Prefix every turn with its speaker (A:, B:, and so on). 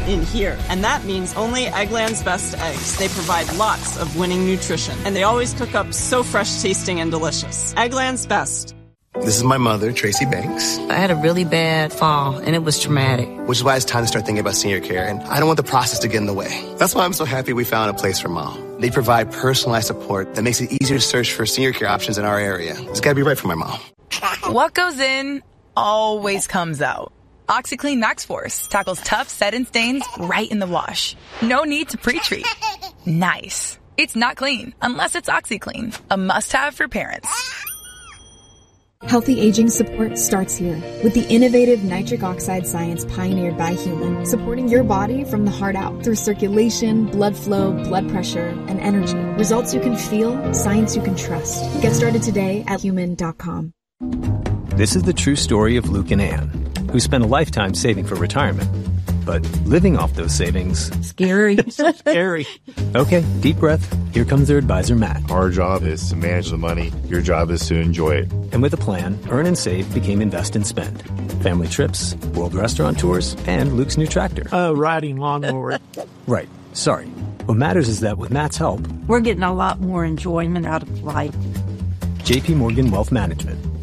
A: in here. And that means only Eggland's Best eggs. They provide lots of winning nutrition. And they always cook up so fresh tasting and delicious. Eggland's Best.
B: This is my mother, Tracy Banks.
C: I had a really bad fall, and it was traumatic.
B: Which is why it's time to start thinking about senior care, and I don't want the process to get in the way. That's why I'm so happy we found a place for Mom. They provide personalized support that makes it easier to search for senior care options in our area. It's gotta be right for my mom.
D: What goes in always comes out. OxiClean Max Force tackles tough set-in stains right in the wash. No need to pre-treat. Nice. It's not clean unless it's OxiClean, a must-have for parents.
E: Healthy aging support starts here with the innovative nitric oxide science pioneered by Human, supporting your body from the heart out through circulation, blood flow, blood pressure, and energy. Results you can feel, science you can trust. Get started today at human.com.
F: This is the true story of Luke and Ann, who spent a lifetime saving for retirement. But living off those savings...
C: Scary.
F: Scary. Okay, deep breath. Here comes their advisor, Matt.
G: Our job is to manage the money. Your job is to enjoy it.
F: And with a plan, Earn and Save became Invest and Spend. Family trips, world restaurant tours, and Luke's new tractor.
H: Riding lawnmower.
F: Right. Sorry. What matters is that with Matt's help...
C: We're getting a lot more enjoyment out of life.
F: JP Morgan Wealth Management.